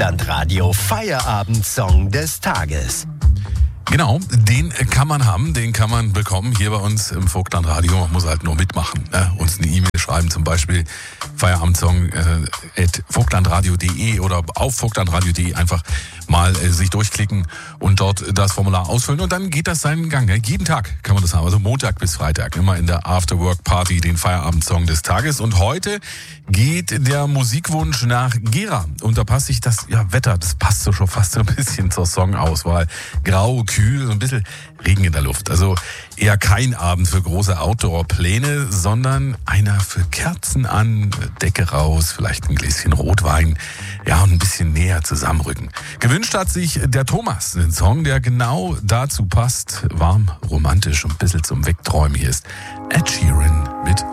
Vogtland-Radio Feierabend-Song des Tages. Genau, den kann man haben, den kann man bekommen hier bei uns im Vogtland-Radio. Man muss halt nur mitmachen, uns eine E-Mail schreiben, zum Beispiel Feierabendsong @vogtlandradio.de oder auf vogtlandradio.de einfach mal sich durchklicken und dort das Formular ausfüllen und dann geht das seinen Gang. Jeden Tag kann man das haben, also Montag bis Freitag, immer in der Afterwork-Party den Feierabendsong des Tages. Und heute geht der Musikwunsch nach Gera und da passt sich das Wetter, das passt so schon fast so ein bisschen zur Songauswahl. Grau, kühl, so ein bisschen Regen in der Luft. Also eher kein Abend für große Outdoor-Pläne, sondern einer für Kerzen an, Decke raus, vielleicht ein Gläschen Rotwein, und ein bisschen näher zusammenrücken. Gewünscht hat sich der Thomas, einen Song, der genau dazu passt. Warm, romantisch und ein bisschen zum Wegträumen. Hier ist Ed Sheeran mit